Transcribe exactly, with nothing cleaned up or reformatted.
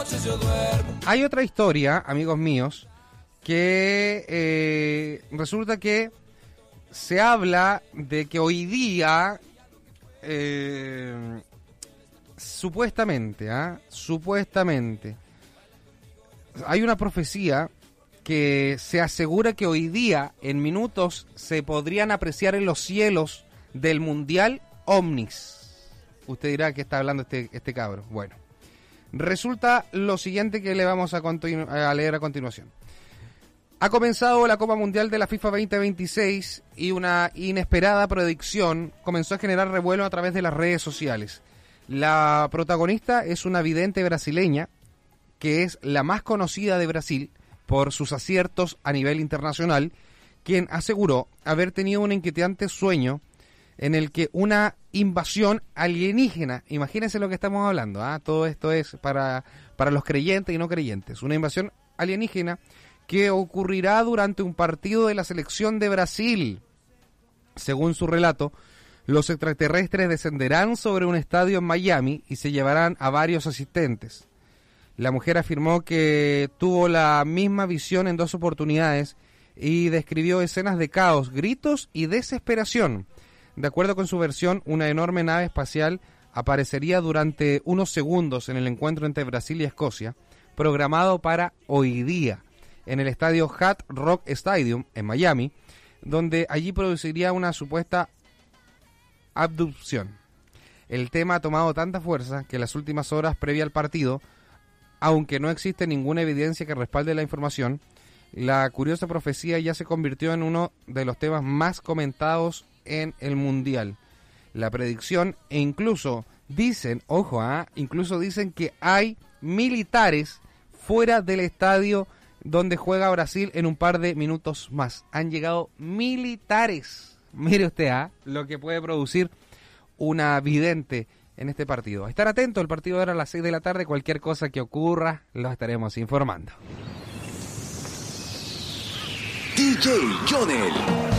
Hay otra historia, amigos míos, que eh, resulta que se habla de que hoy día, eh, supuestamente, ¿ah? supuestamente, hay una profecía que se asegura que hoy día, en minutos, se podrían apreciar en los cielos del Mundial ovnis. Usted dirá que está hablando este, este cabro. Bueno, resulta lo siguiente que le vamos a, continu- a leer a continuación. Ha comenzado la Copa Mundial de la FIFA veinte veintiséis y una inesperada predicción comenzó a generar revuelo a través de las redes sociales. La protagonista es una vidente brasileña, que es la más conocida de Brasil por sus aciertos a nivel internacional, quien aseguró haber tenido un inquietante sueño en el que una invasión alienígena, imagínense lo que estamos hablando, ¿ah? Todo esto es para, para los creyentes y no creyentes, una invasión alienígena que ocurrirá durante un partido de la selección de Brasil. Según su relato, los extraterrestres descenderán sobre un estadio en Miami y se llevarán a varios asistentes. La mujer afirmó que tuvo la misma visión en dos oportunidades y describió escenas de caos, gritos y desesperación. De acuerdo con su versión, una enorme nave espacial aparecería durante unos segundos en el encuentro entre Brasil y Escocia, programado para hoy día, en el estadio Hard Rock Stadium en Miami, donde allí produciría una supuesta abducción. El tema ha tomado tanta fuerza que en las últimas horas previa al partido, aunque no existe ninguna evidencia que respalde la información, la curiosa profecía ya se convirtió en uno de los temas más comentados en el Mundial. La predicción, e incluso dicen, ojo, ¿eh? incluso dicen que hay militares fuera del estadio donde juega Brasil en un par de minutos más. Han llegado militares. Mire usted, ¿eh? lo que puede producir una vidente en este partido. Estar atento, el partido era a las seis de la tarde, cualquier cosa que ocurra, los estaremos informando. D J Jonel.